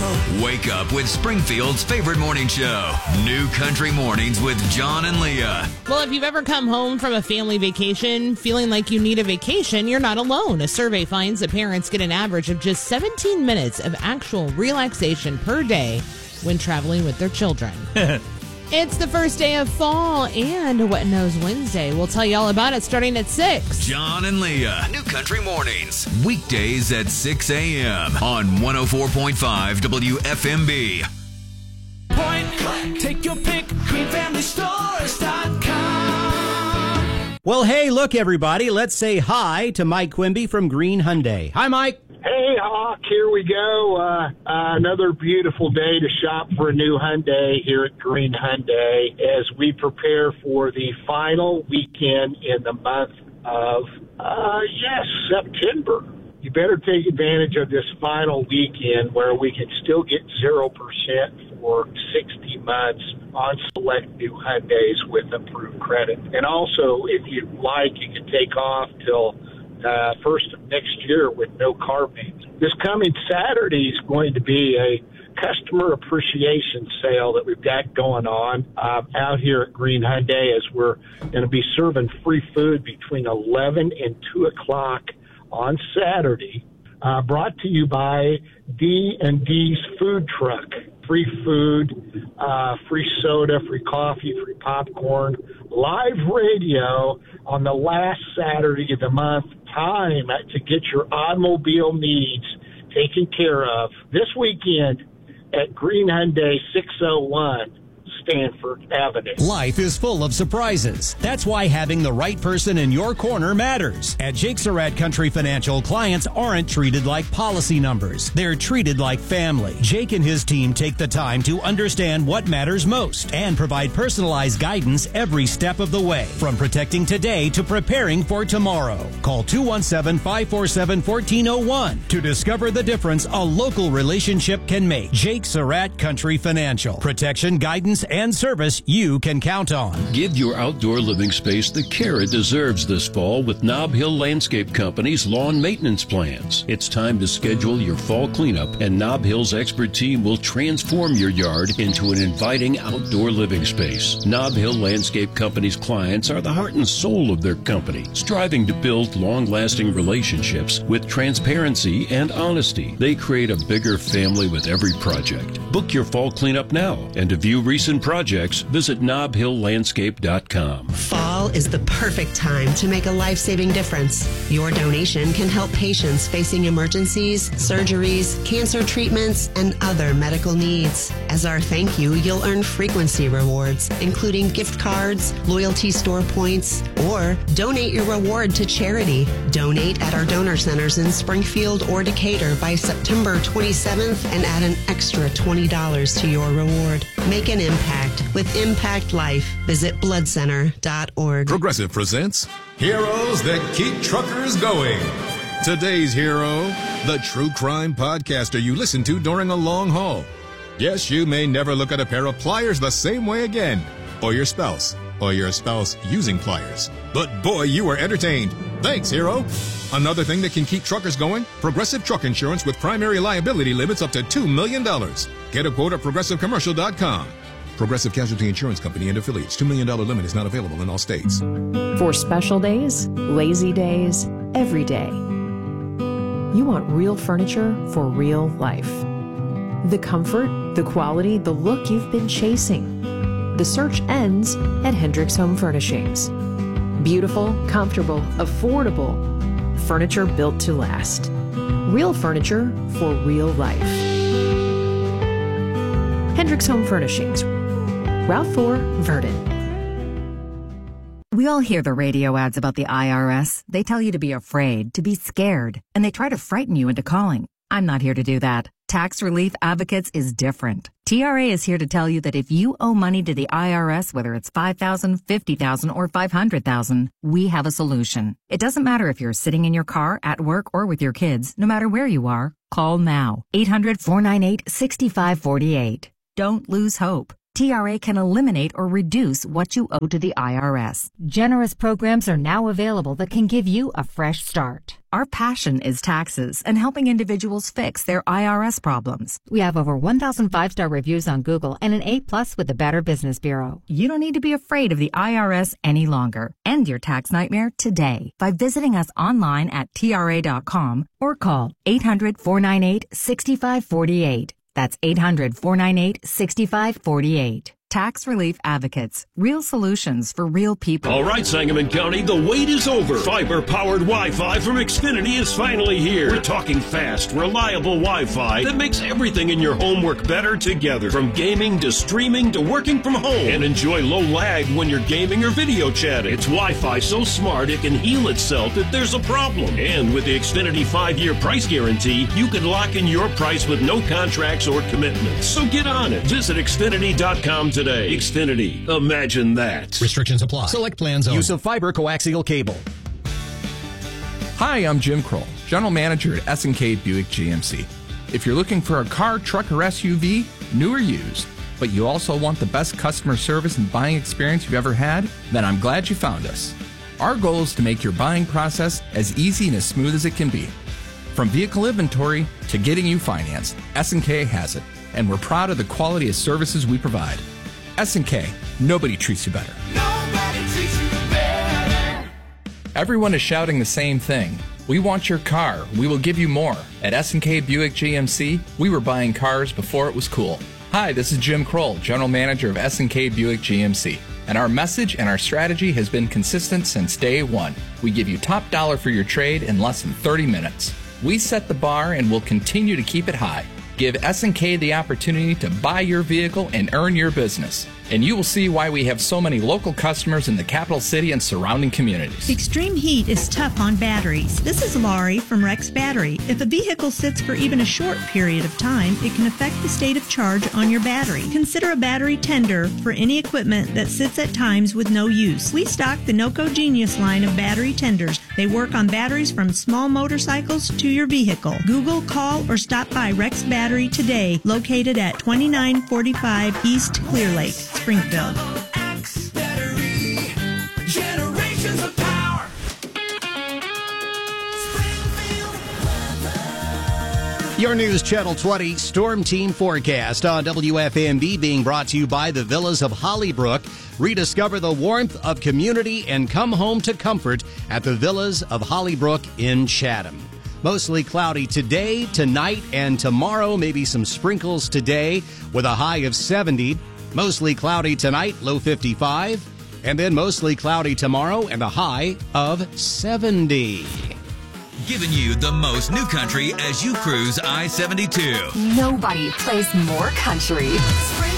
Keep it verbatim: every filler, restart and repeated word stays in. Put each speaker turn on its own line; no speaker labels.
Wake up with Springfield's favorite morning show, New Country Mornings with John and Leah.
Well, if you've ever come home from a family vacation feeling like you need a vacation, you're not alone. A survey finds that parents get an average of just seventeen minutes of actual relaxation per day when traveling with their children. It's the first day of fall and What Knows Wednesday. We'll tell you all about it starting at six.
John and Leah, New Country Mornings, weekdays at six a.m. on one oh four point five W F M B.
Point, take your pick, green family stores dot com.
Well, hey, look, everybody. Let's say hi to Mike Quimby from Green Hyundai. Hi, Mike.
Hey, Hawk, here we go. Uh, uh, another beautiful day to shop for a new Hyundai here at Green Hyundai as we prepare for the final weekend in the month of, uh, yes, September. You better take advantage of this final weekend where we can still get zero percent for sixty months on select new Hyundais with approved credit. And also, if you like, you can take off till Uh, first of next year with no car payments. This coming Saturday is going to be a customer appreciation sale that we've got going on uh, out here at Green Hyundai as we're going to be serving free food between eleven and two o'clock on Saturday. Uh, brought to you by D and D's Food Truck. Free food, uh, free soda, free coffee, free popcorn, live radio on the last Saturday of the month. Time to get your automobile needs taken care of this weekend at Green Hyundai, six oh one Stanford Avenue.
Life is full of surprises. That's why having the right person in your corner matters. At Jake Surratt Country Financial, clients aren't treated like policy numbers. They're treated like family. Jake and his team take the time to understand what matters most and provide personalized guidance every step of the way, from protecting today to preparing for tomorrow. Call two one seven, five four seven, one four zero one to discover the difference a local relationship can make. Jake Surratt Country Financial. Protection, guidance, and service you can count on.
Give your outdoor living space the care it deserves this fall with Nob Hill Landscape Company's lawn maintenance plans. It's time to schedule your fall cleanup, and Nob Hill's expert team will transform your yard into an inviting outdoor living space. Nob Hill Landscape Company's clients are the heart and soul of their company, striving to build long-lasting relationships with transparency and honesty. They create a bigger family with every project. Book your fall cleanup now, and to view recent projects, visit nob hill landscape dot com.
Fall is the perfect time to make a life-saving difference. Your donation can help patients facing emergencies, surgeries, cancer treatments, and other medical needs. As our thank you, you'll earn frequency rewards, including gift cards, loyalty store points, or donate your reward to charity. Donate at our donor centers in Springfield or Decatur by September twenty-seventh and add an extra twenty dollars to your reward. Make an impact with Impact Life. Visit blood center dot org.
Progressive presents Heroes That Keep Truckers Going. Today's hero, the true crime podcaster you listen to during a long haul. Yes, you may never look at a pair of pliers the same way again, or your spouse, or your spouse using pliers. But boy, you were entertained. Thanks, hero. Another thing that can keep truckers going, Progressive Truck Insurance with primary liability limits up to two million dollars. Get a quote at progressive commercial dot com. Progressive Casualty Insurance Company and affiliates. two million dollars limit is not available in all states.
For special days, lazy days, every day. You want real furniture for real life. The comfort, the quality, the look you've been chasing. The search ends at Hendricks Home Furnishings. Beautiful, comfortable, affordable. Furniture built to last. Real furniture for real life. Hendricks Home Furnishings. Route four, Verdon.
We all hear the radio ads about the I R S. They tell you to be afraid, to be scared, and they try to frighten you into calling. I'm not here to do that. Tax Relief Advocates is different. T R A is here to tell you that if you owe money to the I R S, whether it's five thousand dollars, fifty thousand dollars, or five hundred thousand dollars, we have a solution. It doesn't matter if you're sitting in your car, at work, or with your kids. No matter where you are, call now. eight hundred, four nine eight, six five four eight. Don't lose hope. T R A can eliminate or reduce what you owe to the I R S. Generous programs are now available that can give you a fresh start. Our passion is taxes and helping individuals fix their I R S problems. We have over one thousand five-star reviews on Google and an A plus with the Better Business Bureau. You don't need to be afraid of the I R S any longer. End your tax nightmare today by visiting us online at T R A dot com or call eight hundred, four nine eight, six five four eight. That's eight hundred, four nine eight, six five four eight. Tax Relief Advocates. Real solutions for real people.
All right, Sangamon County, the wait is over. Fiber-powered Wi-Fi from Xfinity is finally here. We're talking fast, reliable Wi-Fi that makes everything in your home work better together. From gaming to streaming to working from home. And enjoy low lag when you're gaming or video chatting. It's Wi-Fi so smart it can heal itself if there's a problem. And with the Xfinity five-year price guarantee, you can lock in your price with no contracts or commitments. So get on it. Visit Xfinity dot com today. Xfinity. Imagine that.
Restrictions apply. Select plans only. Use of fiber coaxial cable.
Hi, I'm Jim Kroll, General Manager at S and K Buick G M C. If you're looking for a car, truck, or S U V, new or used, but you also want the best customer service and buying experience you've ever had, then I'm glad you found us. Our goal is to make your buying process as easy and as smooth as it can be. From vehicle inventory to getting you financed, S and K has it, and we're proud of the quality of services we provide. S and K, nobody treats you better.
Nobody treats you better.
Everyone is shouting the same thing. We want your car. We will give you more. At S and K Buick G M C, we were buying cars before it was cool. Hi, this is Jim Kroll, General Manager of S and K Buick G M C. And our message and our strategy has been consistent since day one. We give you top dollar for your trade in less than thirty minutes. We set the bar and will continue to keep it high. Give S and K the opportunity to buy your vehicle and earn your business. And you will see why we have so many local customers in the capital city and surrounding communities.
Extreme heat is tough on batteries. This is Laurie from Rex Battery. If a vehicle sits for even a short period of time, it can affect the state of charge on your battery. Consider a battery tender for any equipment that sits at times with no use. We stock the NOCO Genius line of battery tenders. They work on batteries from small motorcycles to your vehicle. Google, call, or stop by Rex Battery today, located at twenty-nine forty-five East Clear Lake, Springfield.
Generations of power.
Your News Channel twenty Storm Team Forecast on W F M B being brought to you by the Villas of Hollybrook. Rediscover the warmth of community and come home to comfort at the Villas of Hollybrook in Chatham. Mostly cloudy today, tonight, and tomorrow. Maybe some sprinkles today with a high of seventy. Mostly cloudy tonight, low fifty-five. And then mostly cloudy tomorrow and a high of seventy.
Giving you the most new country as you cruise I seventy-two.
Nobody plays more country.